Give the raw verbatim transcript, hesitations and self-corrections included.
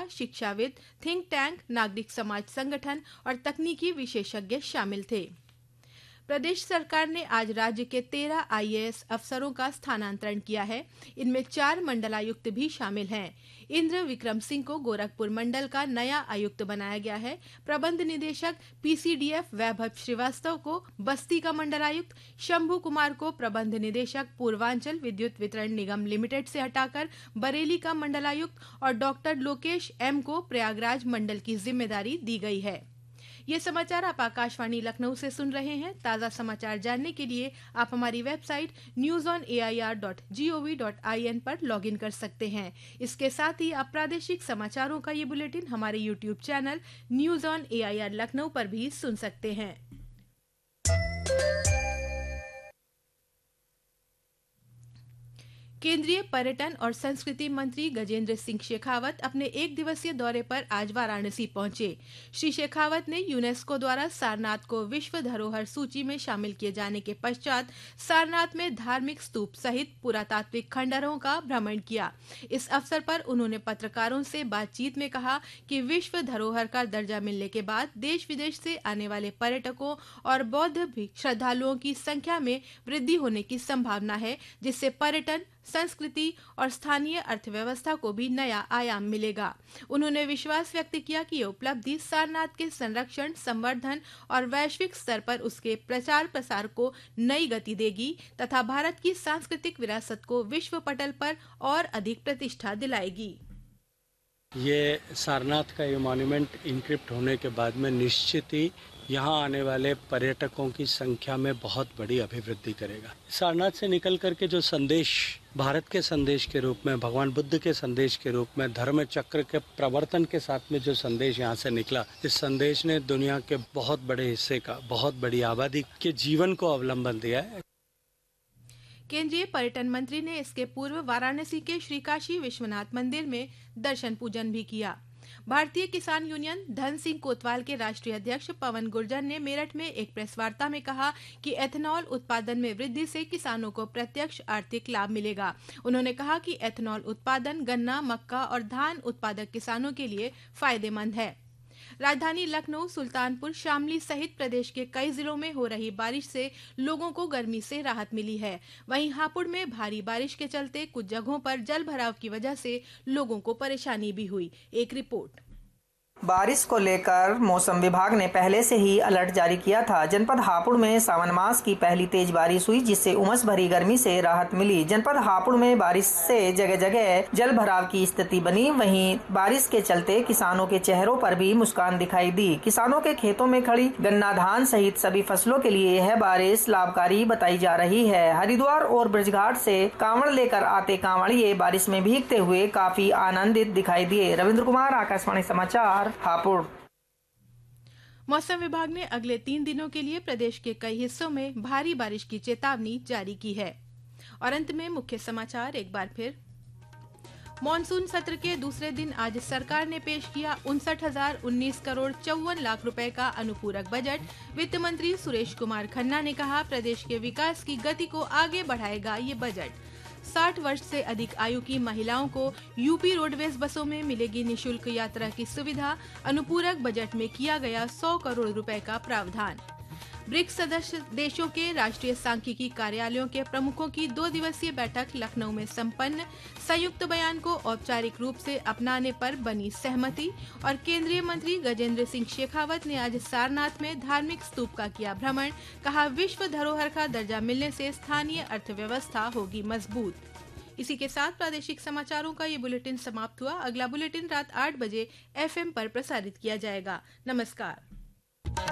शिक्षाविद, think tank, नागरिक समाज संगठन और तकनीकी विशेषज्ञ शामिल थे। प्रदेश सरकार ने आज राज्य के तेरह आई ए एस अफसरों का स्थानांतरण किया है। इनमें चार मंडलायुक्त भी शामिल हैं। इंद्र विक्रम सिंह को गोरखपुर मंडल का नया आयुक्त बनाया गया है। प्रबंध निदेशक पी सी डी एफ वैभव श्रीवास्तव को बस्ती का मंडलायुक्त, शंभू कुमार को प्रबंध निदेशक पूर्वांचल विद्युत वितरण निगम लिमिटेड से हटाकर बरेली का मंडलायुक्त और डॉक्टर लोकेश एम को प्रयागराज मंडल की जिम्मेदारी दी गई है। ये समाचार आप आकाशवाणी लखनऊ से सुन रहे हैं। ताज़ा समाचार जानने के लिए आप हमारी website news on A I R dot G O V dot I N पर लॉगिन कर सकते हैं। इसके साथ ही आप प्रादेशिक समाचारों का ये बुलेटिन हमारे YouTube channel news on A I R Lucknow पर भी सुन सकते हैं। केंद्रीय पर्यटन और संस्कृति मंत्री गजेंद्र सिंह शेखावत अपने एक दिवसीय दौरे पर आज वाराणसी पहुंचे। श्री शेखावत ने यूनेस्को द्वारा सारनाथ को विश्व धरोहर सूची में शामिल किए जाने के पश्चात सारनाथ में धार्मिक स्तूप सहित पुरातात्विक खंडहरों का भ्रमण किया। इस अवसर पर उन्होंने पत्रकारों से बातचीत में कहा कि विश्व धरोहर का दर्जा मिलने के बाद देश विदेश से आने वाले पर्यटकों और बौद्ध श्रद्धालुओं की संख्या में वृद्धि होने की संभावना है, जिससे पर्यटन, संस्कृति और स्थानीय अर्थव्यवस्था को भी नया आयाम मिलेगा। उन्होंने विश्वास व्यक्त किया कि ये उपलब्धि सारनाथ के संरक्षण, संवर्धन और वैश्विक स्तर पर उसके प्रचार प्रसार को नई गति देगी तथा भारत की सांस्कृतिक विरासत को विश्व पटल पर और अधिक प्रतिष्ठा दिलाएगी। ये सारनाथ का ये मॉन्यूमेंट इनक्रिप्ट होने के बाद में निश्चित ही यहाँ आने वाले पर्यटकों की संख्या में बहुत बड़ी अभिवृद्धि करेगा। सारनाथ से निकल करके जो संदेश भारत के संदेश के रूप में, भगवान बुद्ध के संदेश के रूप में, धर्म चक्र के प्रवर्तन के साथ में जो संदेश यहाँ से निकला, इस संदेश ने दुनिया के बहुत बड़े हिस्से का, बहुत बड़ी आबादी के जीवन को अवलंबन दिया है। केंद्रीय पर्यटन मंत्री ने इसके पूर्व वाराणसी के श्री काशी विश्वनाथ मंदिर में दर्शन पूजन भी किया। भारतीय किसान यूनियन धन सिंह कोतवाल के राष्ट्रीय अध्यक्ष पवन गुर्जर ने मेरठ में एक प्रेस वार्ता में कहा कि एथेनॉल उत्पादन में वृद्धि से किसानों को प्रत्यक्ष आर्थिक लाभ मिलेगा। उन्होंने कहा कि एथेनॉल उत्पादन गन्ना, मक्का और धान उत्पादक किसानों के लिए फायदेमंद है। राजधानी लखनऊ, सुल्तानपुर, शामली सहित प्रदेश के कई जिलों में हो रही बारिश से लोगों को गर्मी से राहत मिली है। वहीं हापुड़ में भारी बारिश के चलते कुछ जगहों पर जल भराव की वजह से लोगों को परेशानी भी हुई। एक रिपोर्ट। बारिश को लेकर मौसम विभाग ने पहले से ही अलर्ट जारी किया था। जनपद हापुड़ में सावन मास की पहली तेज बारिश हुई, जिससे उमस भरी गर्मी से राहत मिली। जनपद हापुड़ में बारिश से जगह जगह जल भराव की स्थिति बनी। वहीं बारिश के चलते किसानों के चेहरों पर भी मुस्कान दिखाई दी। किसानों के खेतों में खड़ी गन्ना, धान सहित सभी फसलों के लिए यह बारिश लाभकारी बताई जा रही है। हरिद्वार और ब्रजघाट से कांवड़ लेकर आते कांवड़िये बारिश में भीगते हुए काफी आनंदित दिखाई दिए। रविंद्र कुमार, आकाशवाणी समाचार, हापुड़। मौसम विभाग ने अगले तीन दिनों के लिए प्रदेश के कई हिस्सों में भारी बारिश की चेतावनी जारी की है। और अंत में मुख्य समाचार एक बार फिर। मॉनसून सत्र के दूसरे दिन आज सरकार ने पेश किया उनसठ हजार उन्नीस करोड़ चौवन लाख रुपए का अनुपूरक बजट। वित्त मंत्री सुरेश कुमार खन्ना ने कहा, प्रदेश के विकास की गति को आगे बढ़ाएगा ये बजट। साठ वर्ष से अधिक आयु की महिलाओं को यूपी रोडवेज बसों में मिलेगी निशुल्क यात्रा की सुविधा। अनुपूरक बजट में किया गया सौ करोड़ रुपए का प्रावधान। ब्रिक्स सदस्य देशों के राष्ट्रीय सांख्यिकी कार्यालयों के प्रमुखों की दो दिवसीय बैठक लखनऊ में संपन्न। संयुक्त बयान को औपचारिक रूप से अपनाने पर बनी सहमति। और केंद्रीय मंत्री गजेंद्र सिंह शेखावत ने आज सारनाथ में धार्मिक स्तूप का किया भ्रमण। कहा, विश्व धरोहर का दर्जा मिलने से स्थानीय अर्थव्यवस्था होगी मजबूत। इसी के साथ प्रादेशिक समाचारों का ये बुलेटिन समाप्त हुआ। अगला बुलेटिन रात आठ बजे एफ एम पर प्रसारित किया जाएगा। नमस्कार।